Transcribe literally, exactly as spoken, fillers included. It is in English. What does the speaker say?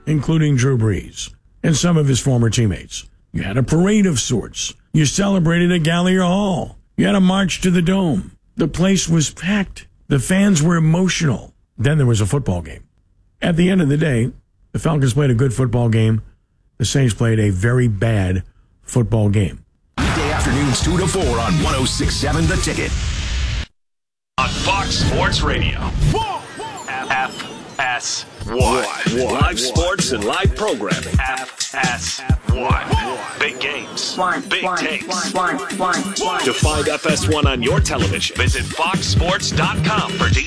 including Drew Brees and some of his former teammates. You had a parade of sorts. You celebrated at Gallier Hall. You had a march to the Dome. The place was packed. The fans were emotional. Then there was a football game. At the end of the day, the Falcons played a good football game. The Saints played a very bad football game. Weekday afternoons two to four on one oh six point seven The Ticket. On Fox Sports Radio. F S one. Live sports and live programming. F S one. Big games. Big takes. To find F S one on your television, visit fox sports dot com for